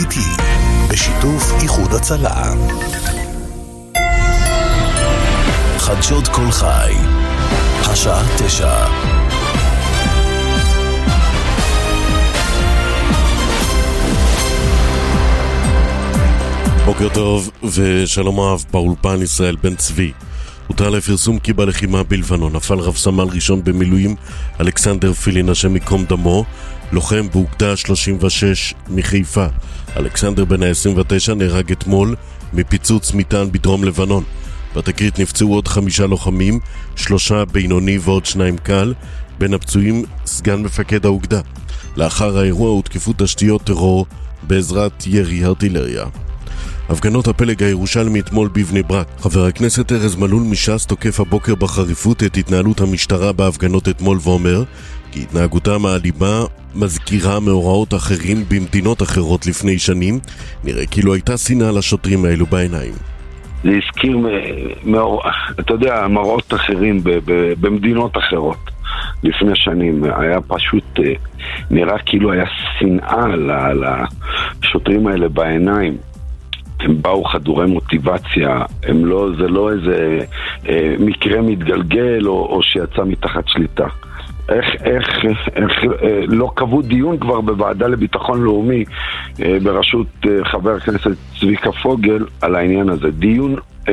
אמיתי, בשיתוף איחוד הצלה. חדשות כל חי, השעה 9. בוקר טוב ושלום רב, באולפן ישראל בן צבי. הותר לפרסום כי בלחימה בלבנון נפל רב סמל ראשון במילואים אלכסנדר פילין, השם מקום דמו, לוחם באוגדה 36 מחיפה. אלכסנדר בן ה-29 נהרג אתמול מפיצוץ מטען בדרום לבנון. בתקרית נפצעו עוד 5 לוחמים, 3 בינוני ועוד 2 קל. בין הפצועים סגן מפקד האוגדה. לאחר האירוע הותקפו תשתיות טרור בעזרת ירי ארטילריה. הפגנות הפלג הירושלמי אתמול בבני ברק. חבר הכנסת ארז מלול מש"ס תוקף הבוקר בחריפות את התנהלות המשטרה בהפגנות אתמול ואומר כי התנהגותה מעליבה מזכירה מאורעות אחרים במדינות אחרות לפני שנים. נראה כאילו הייתה שנאה לשוטרים האלו בעיניים. זה הזכיר אתה יודע, מראות אחרים במדינות אחרות לפני שנים. היה פשוט נראה כאילו היה שנאה לשוטרים האלה בעיניים. הם באו חדורי מוטיבציה, זה לא איזה מקרה מתגלגל או שיצא מתחת שליטה. איך לא קבעו דיון כבר בוועדה לביטחון לאומי בראשות חבר הכנסת צביקה פוגל על העניין הזה. דיון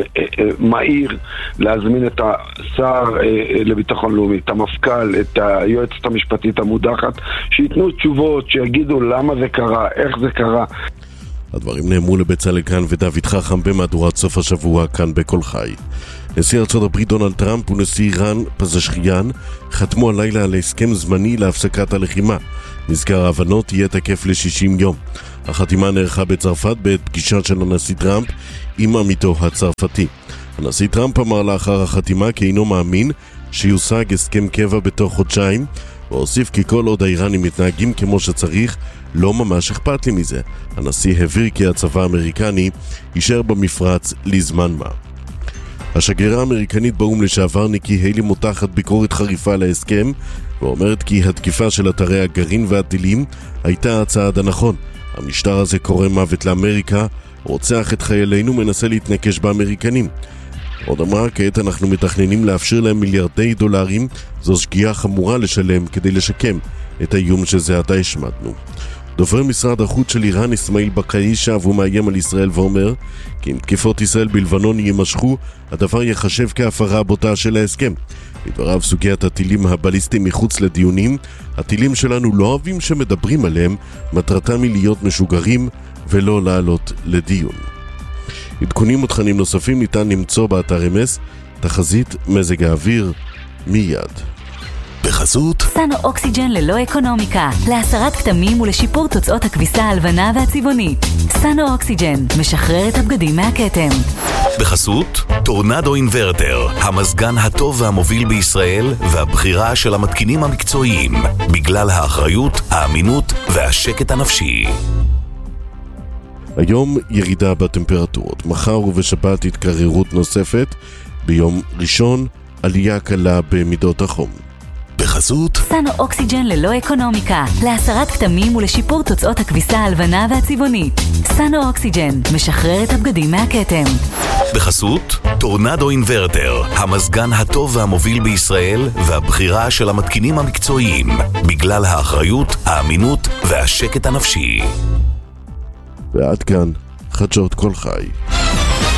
מהיר, להזמין את השר לביטחון לאומי, את המפכ"ל, את היועצת המשפטית המודחת, שיתנו תשובות, שיגידו למה זה קרה, איך זה קרה. הדברים נאמרו לבצלאל כאן ודוד חכם במהדורת סוף השבוע כאן בכל חי. נשיא ארצות הברית דונלד טראמפ ונשיא איראן פזשכיאן חתמו הלילה על הסכם זמני להפסקת הלחימה. מזכר ההבנות יהיה תקף ל-60 יום. החתימה נערכה בצרפת בעת פגישה של הנשיא טראמפ עם עמיתו הצרפתי. הנשיא טראמפ אמר לאחר החתימה כי אינו מאמין שיושג הסכם קבע בתוך חודשיים, והוסיף כי כל עוד האיראנים מתנהגים כמו שצריך, לא ממש אכפת לי מזה. הנשיא הבהיר כי הצבא האמריקני יישאר במפרץ לזמן מה. השגרירה האמריקנית באו"ם לשעבר ניקי היילי מותחת ביקורת חריפה להסכם, ואומרת כי התקיפה של אתרי הגרעין והטילים הייתה הצעד הנכון. המשטר הזה קורא מוות לאמריקה, רוצח את חיילינו, מנסה להתנקש באמריקנים. עוד אמרה, כעת אנחנו מתכננים לאפשר להם מיליארדי דולרים, זו שגיאה חמורה לשלם כדי לשקם את האיום שזה עתה השמדנו. דובר משרד החוץ של איראן אסמאעיל בקאי שב ומאיים על ישראל ואומר כי אם תקיפות ישראל בלבנון יימשכו, הדבר יחשב כהפרה בוטה של ההסכם. לדבריו, סוגיית הטילים הבליסטיים מחוץ לדיונים. הטילים שלנו לא אוהבים שמדברים עליהם, מטרתם היא להיות משוגרים ולא לעלות לדיון. עדכונים ותכנים נוספים ניתן למצוא באתר אמס. תחזית מזג האוויר מיד. בחסות סנו אוקסיג'ן ללא אקונומיקה, להסרת כתמים ולשיפור תוצאות הכביסה הלבנה והצבעונית. סנו אוקסיג'ן משחרר את הבגדים מהכתם. בחסות טורנדו אינברטר, המזגן הטוב והמוביל בישראל והבחירה של המתקינים המקצועיים בגלל האחריות, האמינות והשקט הנפשי. היום ירידה בטמפרטורות, מחר ובשבת התקררות נוספת, ביום ראשון עלייה קלה במידות החום. בחסות סנו אוקסיג'ן ללא אקונומיקה, להסרת כתמים ולשיפור תוצאות הכביסה הלבנה והצבעונית. סנו אוקסיג'ן משחרר את הבגדים מהכתם. בחסות טורנדו אינברטר, המזגן הטוב והמוביל בישראל והבחירה של המתקינים המקצועיים בגלל האחריות, האמינות והשקט הנפשי. ועד כאן חדשות כל חי.